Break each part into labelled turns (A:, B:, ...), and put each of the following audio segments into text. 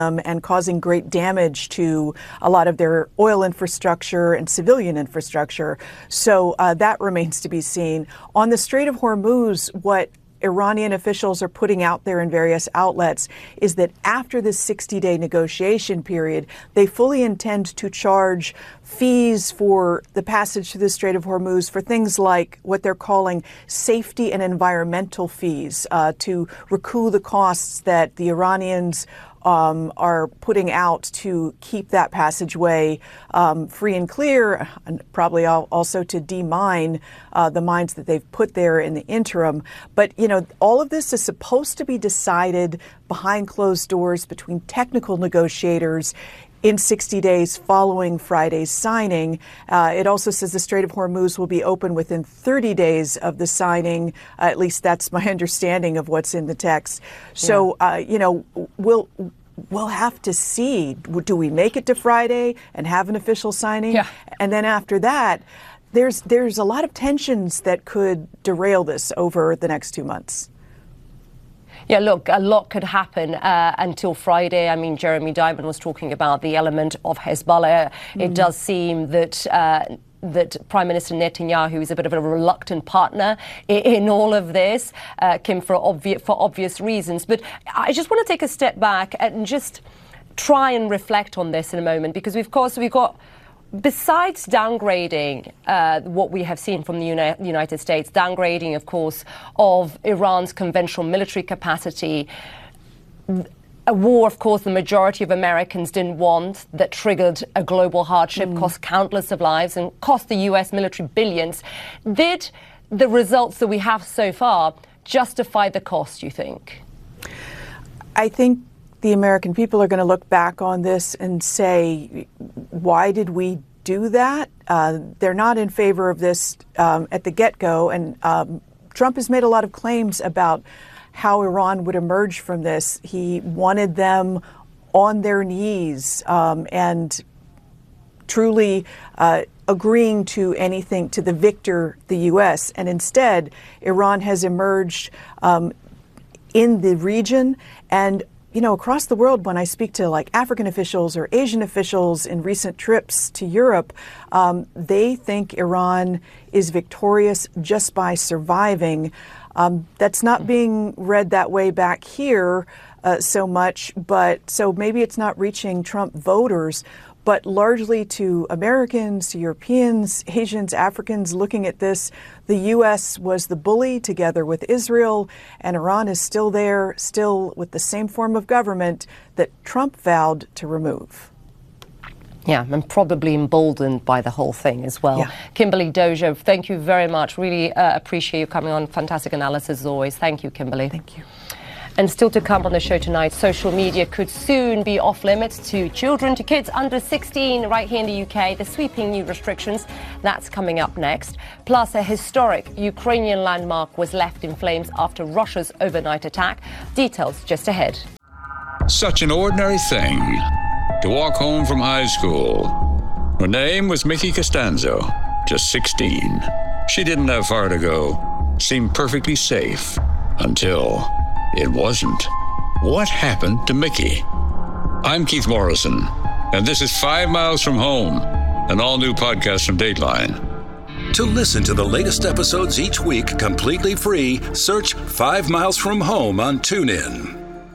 A: and causing great damage to a lot of their oil infrastructure and civilian infrastructure. So that remains to be seen. On the Strait of Hormuz, what Iranian officials are putting out there in various outlets is that after this 60-day negotiation period, they fully intend to charge fees for the passage through the Strait of Hormuz for things like what they're calling safety and environmental fees to recoup the costs that the Iranians are putting out to keep that passageway free and clear, and probably also to demine the mines that they've put there in the interim. But, you know, all of this is supposed to be decided behind closed doors between technical negotiators in 60 days following Friday's signing. It also says the Strait of Hormuz will be open within 30 days of the signing. At least that's my understanding of what's in the text. So, you know, we'll have to see. Do we make it to Friday and have an official signing? Yeah. And then after that, there's a lot of tensions that could derail this over the next 2 months.
B: Yeah, look, a lot could happen until Friday. I mean, Jeremy Diamond was talking about the element of Hezbollah. It does seem that that Prime Minister Netanyahu is a bit of a reluctant partner in all of this, Kim, for obvious reasons. But I just want to take a step back and just try and reflect on this in a moment, because we've got, besides downgrading what we have seen from the United States, downgrading, of course, of Iran's conventional military capacity, a war, of course, the majority of Americans didn't want, that triggered a global hardship, cost countless of lives and cost the U.S. military billions. Did the results that we have so far justify the cost, you think?
A: I think the American people are going to look back on this and say, why did we do that? They're not in favor of this at the get-go. And Trump has made a lot of claims about how Iran would emerge from this. He wanted them on their knees and truly agreeing to anything, to the victor, the U.S. And instead, Iran has emerged in the region and, you know, across the world. When I speak to like African officials or Asian officials in recent trips to Europe, they think Iran is victorious just by surviving. That's not being read that way back here so much, but so maybe it's not reaching Trump voters, but largely to Americans, to Europeans, Asians, Africans looking at this, the U.S. was the bully together with Israel, and Iran is still there, still with the same form of government that Trump vowed to remove.
B: Yeah, and probably emboldened by the whole thing as well. Yeah. Kimberly Dozier, thank you very much. Really appreciate you coming on. Fantastic analysis as always. Thank you, Kimberly.
A: Thank you.
B: And still to come on the show tonight, social media could soon be off limits to children, to kids under 16 right here in the UK. The sweeping new restrictions, that's coming up next. Plus, a historic Ukrainian landmark was left in flames after Russia's overnight attack. Details just ahead.
C: Such an ordinary thing to walk home from high school. Her name was Mickey Costanzo, just 16. She didn't have far to go, seemed perfectly safe, until it wasn't. What happened to Mickey? I'm Keith Morrison, and this is 5 Miles from Home, an all-new podcast from Dateline.
D: To listen to the latest episodes each week completely free, search 5 Miles from Home on TuneIn.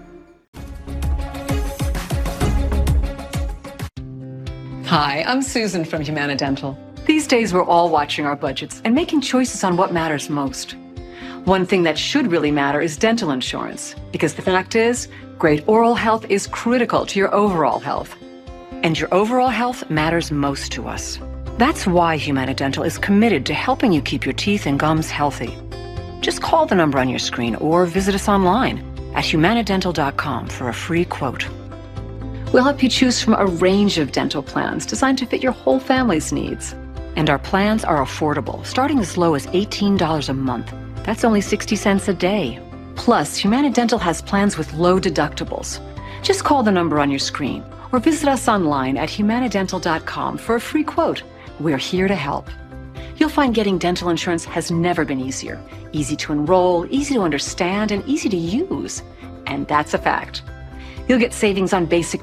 E: Hi, I'm Susan from Humana Dental. These days, we're all watching our budgets and making choices on what matters most. One thing that should really matter is dental insurance, because the fact is, great oral health is critical to your overall health. And your overall health matters most to us. That's why Humana Dental is committed to helping you keep your teeth and gums healthy. Just call the number on your screen or visit us online at humanadental.com for a free quote. We'll help you choose from a range of dental plans designed to fit your whole family's needs. And our plans are affordable, starting as low as $18 a month. That's only 60 cents a day. Plus, Humana Dental has plans with low deductibles. Just call the number on your screen or visit us online at humanadental.com for a free quote. We're here to help. You'll find getting dental insurance has never been easier. Easy to enroll, easy to understand, and easy to use. And that's a fact. You'll get savings on basic